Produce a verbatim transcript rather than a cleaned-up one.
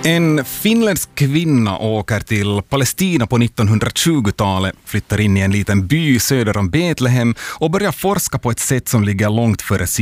En finländsk kvinna åker till Palestina på nittonhundratjugotalet, flyttar in i en liten by söder om Betlehem och börjar forska på ett sätt som ligger långt före